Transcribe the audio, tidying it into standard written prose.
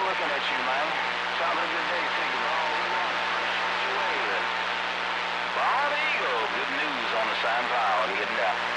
looking at you, man. Having a good day, too. Bald Eagle, good news on the San Paulo. Getting down.